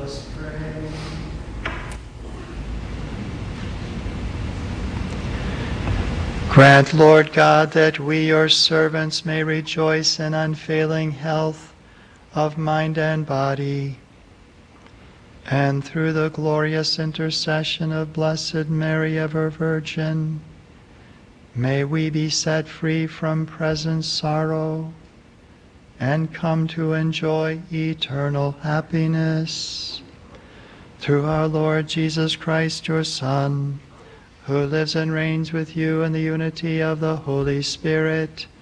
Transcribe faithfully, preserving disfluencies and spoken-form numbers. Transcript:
us pray. Grant, Lord God, that we, your servants, may rejoice in unfailing health of mind and body, and through the glorious intercession of Blessed Mary, ever Virgin, may we be set free from present sorrow and come to enjoy eternal happiness. Through our Lord Jesus Christ, your Son, who lives and reigns with you in the unity of the Holy Spirit,